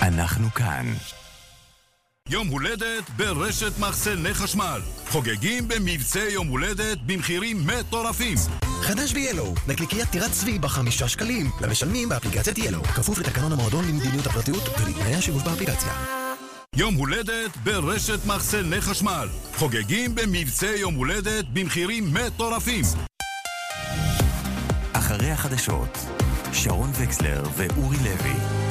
אנחנו כאן. יום הולדת ברשת מחסני חשמל. חוגגים במבצע יום הולדת במחירים מטורפים. חדש ב-Yellow, נקניקיית טירת צבי ב5 שקלים, למשלמים באפליקציית Yellow, כפוף לתקנון המועדון למדיניות הפרטיות ולתנאי השימוש באפליקציה. יום הולדת ברשת מחסני חשמל. חוגגים במבצע יום הולדת במחירים מטורפים. אחרי החדשות, שרון וקסלר ואורי לוי.